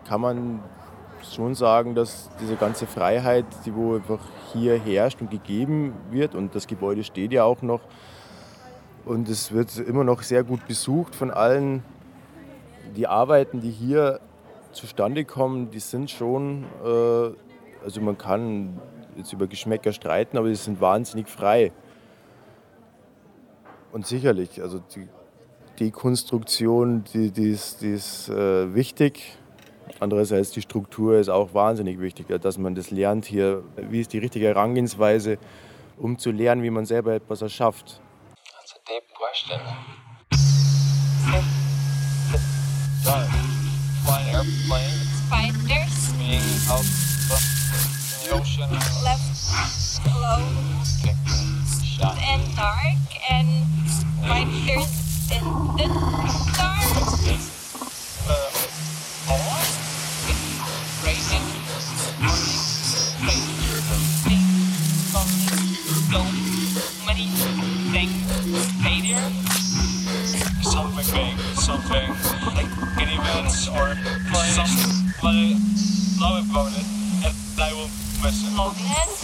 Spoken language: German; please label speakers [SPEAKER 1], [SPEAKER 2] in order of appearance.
[SPEAKER 1] kann man schon sagen, dass diese ganze Freiheit, die wo einfach hier herrscht und gegeben wird, und das Gebäude steht ja auch noch, und es wird immer noch sehr gut besucht von allen. Die Arbeiten, die hier zustande kommen, die sind schon, also man kann jetzt über Geschmäcker streiten, aber die sind wahnsinnig frei. Und sicherlich, also die Dekonstruktion, die ist wichtig. Andererseits die Struktur ist auch wahnsinnig wichtig, dass man das lernt hier, wie ist die richtige Herangehensweise, um zu lernen, wie man selber etwas erschafft.
[SPEAKER 2] That's a deep question. Flying airplane.
[SPEAKER 3] Spiders.
[SPEAKER 2] Being out in the ocean.
[SPEAKER 3] Left alone
[SPEAKER 2] Shot.
[SPEAKER 3] and dark and spiders in the dark. Raining. So many things made here.
[SPEAKER 2] Something big, something like an event or something I love about it and I will miss it.
[SPEAKER 3] Loneliness.